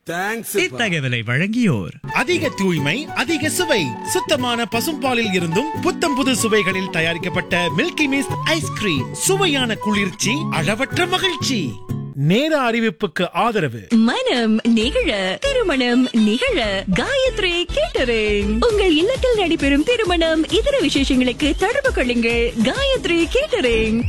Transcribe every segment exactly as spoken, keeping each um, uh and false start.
Thanks. இத்தகவலை வழங்கியோர் அதிக தூய்மை அதிக சுவை சுத்தமான பசும்பாலில் இருந்தும் புத்தம் புது சுவைகளில் தயாரிக்கப்பட்ட மில்கி மிஸ்ட் ஐஸ்கிரீம், சுவையான குளிர்ச்சி, அளவற்ற மகிழ்ச்சி. நேர அறிவிப்புக்கு ஆதரவு மனம் நிகழ திருமணம் நிகழ காயத்ரி கேட்டரிங். உங்கள் இல்லத்தில் நடைபெறும் திருமணம் இதர விசேஷங்களுக்கு தொடர்பு கொள்ளுங்கள். காயத்ரி கேட்டரிங்.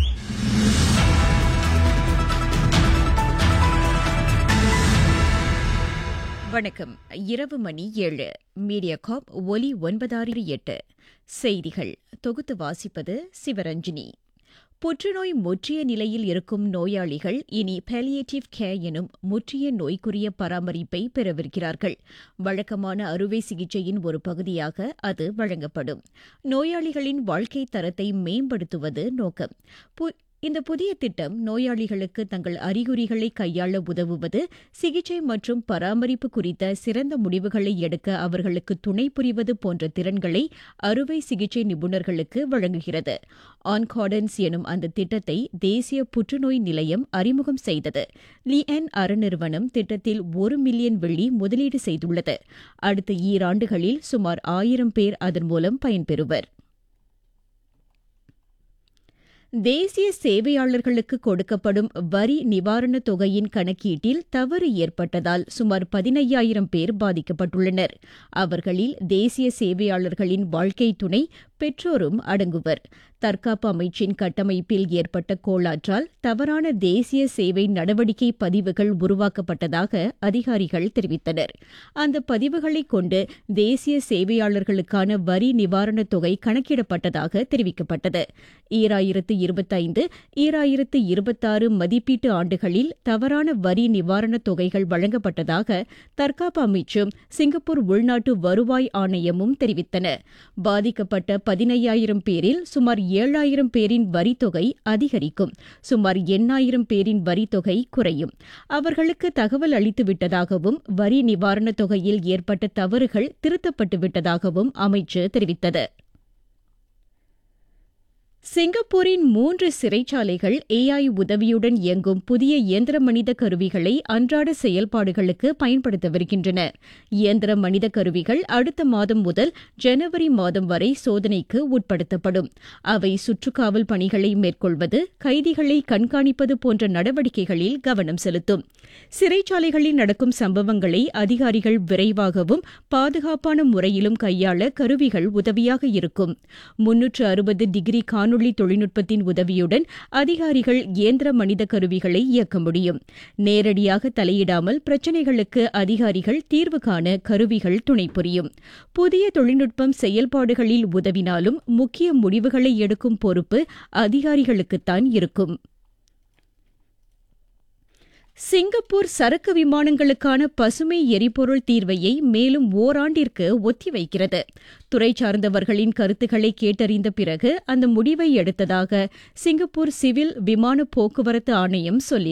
வணக்கம். இரவு மணி ஏழு. மீடியா காப் ஒலி ஒன்பதாறு எட்டு. செய்திகள் தொகுத்து வாசிப்பது சிவரஞ்சினி. புற்றுநோய் முற்றிய நிலையில் இருக்கும் நோயாளிகள் இனி பாலியேட்டிவ் கேர் எனும் முற்றிய நோய்க்குரிய பராமரிப்பை பெறவிருக்கிறார்கள். வழக்கமான அறுவை சிகிச்சையின் ஒரு பகுதியாக அது வழங்கப்படும். நோயாளிகளின் வாழ்க்கை தரத்தை மேம்படுத்துவது நோக்கம். இந்த புதிய திட்டம் நோயாளிகளுக்கு தங்கள் அறிகுறிகளை கையாள உதவுவது, சிகிச்சை மற்றும் பராமரிப்பு குறித்த சிறந்த முடிவுகளை எடுக்க அவர்களுக்கு துணை புரிவது போன்ற திறன்களை அறுவை சிகிச்சை நிபுணர்களுக்கு வழங்குகிறது. ஆன்கார்டன்ஸ் எனும் அந்த திட்டத்தை தேசிய புற்றுநோய் நிலையம் அறிமுகம் செய்தது. லிஎன் அறநிறுவனம் திட்டத்தில் ஒரு மில்லியன் வெள்ளி முதலீடு செய்துள்ளது. அடுத்த ஈராண்டுகளில் சுமார் ஆயிரம் பேர் அதன் மூலம் பயன்பெறுவர். தேசிய சேவையாளர்களுக்கு கொடுக்கப்படும் வரி நிவாரணத் தொகையின் கணக்கீட்டில் தவறு ஏற்பட்டதால் சுமார் பதினையாயிரம் பேர் பாதிக்கப்பட்டுள்ளனர். அவர்களில் தேசிய சேவையாளர்களின் வாழ்க்கை துணை, பெற்றோரும் அடங்குவர். தற்காப்பு அமைச்சின் கட்டமைப்பில் ஏற்பட்ட கோளாற்றால் தவறான தேசிய சேவை நடவடிக்கை பதிவுகள் உருவாக்கப்பட்டதாக அதிகாரிகள் தெரிவித்தனர். அந்த பதிவுகளை கொண்டு தேசிய சேவையாளர்களுக்கான வரி நிவாரணத் தொகை கணக்கிடப்பட்டதாக தெரிவிக்கப்பட்டது. ஈராயிரத்து இருபத்தைந்து ஈராயிரத்து இருபத்தாறு மதிப்பீட்டு ஆண்டுகளில் தவறான வரி நிவாரணத் தொகைகள் வழங்கப்பட்டதாக தற்காப்பு அமைச்சும் சிங்கப்பூர் உள்நாட்டு வருவாய் ஆணையமும் தெரிவித்தன. பாதிக்கப்பட்ட பதினையாயிரம் பேரில் சுமார் ஏழாயிரம் பேரின் வரித்தொகை அதிகரிக்கும். சுமார் எண்ணாயிரம் பேரின் வரித்தொகை குறையும். அவர்களுக்கு தகவல் அளித்துவிட்டதாகவும் வரி நிவாரணத் தொகையில் ஏற்பட்ட தவறுகள் திருத்தப்பட்டுவிட்டதாகவும் அமைச்சு தெரிவித்தது. சிங்கப்பூரின் மூன்று சிறைச்சாலைகள் ஏஐ உதவியுடன் இயங்கும் புதிய இயந்திர மனித கருவிகளை அன்றாட செயல்பாடுகளுக்கு பயன்படுத்தவிருக்கின்றன. இயந்திர மனித கருவிகள் அடுத்த மாதம் முதல் ஜனவரி மாதம் வரை சோதனைக்கு உட்படுத்தப்படும். அவை சுற்றுக்காவல் பணிகளை மேற்கொள்வது, கைதிகளை கண்காணிப்பது போன்ற நடவடிக்கைகளில் கவனம் செலுத்தும். சிறைச்சாலைகளில் நடக்கும் சம்பவங்களை அதிகாரிகள் விரைவாகவும் பாதுகாப்பான முறையிலும் கையாள கருவிகள் உதவியாக இருக்கும். முன்னூற்று அறுபது டிகிரி காணொலி தொழில்நுட்பத்தின் உதவியுடன் அதிகாரிகள் இயந்திர மனித கருவிகளை இயக்க முடியும். நேரடியாக தலையிடாமல் பிரச்சினைகளுக்கு அதிகாரிகள் தீர்வு காண கருவிகள் துணை புரியும். புதிய தொழில்நுட்பம் செயல்பாடுகளில் உதவினாலும் முக்கிய முடிவுகளை எடுக்கும் பொறுப்பு அதிகாரிகளுக்குத்தான் இருக்கும். சிங்கப்பூர் சரக்கு விமானங்களுக்கான பசுமை எரிபொருள் தீர்வையை மேலும் ஓராண்டிற்கு ஒத்திவைக்கிறது. துறை சார்ந்தவர்களின் கருத்துக்களை கேட்டறிந்த பிறகு அந்த முடிவை எடுத்ததாக சிங்கப்பூர் சிவில் விமான போக்குவரத்து ஆணையம் சொல்லியது.